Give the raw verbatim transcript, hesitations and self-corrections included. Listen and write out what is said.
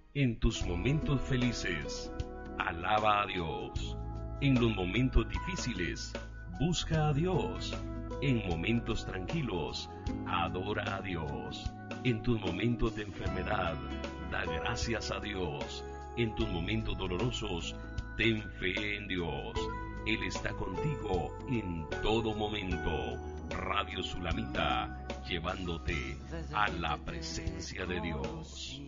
En tus momentos felices, alaba a Dios. En los momentos difíciles, busca a Dios. En momentos tranquilos, adora a Dios. En tus momentos de enfermedad, da gracias a Dios. En tus momentos dolorosos, ten fe en Dios. Él está contigo en todo momento. Radio Sulamita, llevándote a la presencia de Dios.